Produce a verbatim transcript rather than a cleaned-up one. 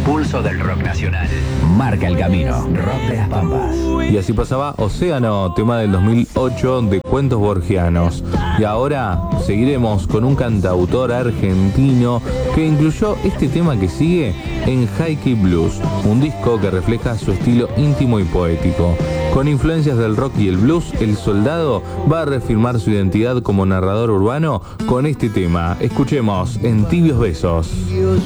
pulso del rock nacional. Marca el camino. Rock de las Pampas. Y así pasaba Océano, tema del dos mil ocho de Cuentos Borgianos. Y ahora seguiremos con un cantautor argentino que incluyó este tema que sigue en High Key Blues, un disco que refleja su estilo íntimo y poético. Con influencias del rock y el blues, el soldado va a reafirmar su identidad como narrador urbano con este tema. Escuchemos En Tibios Besos.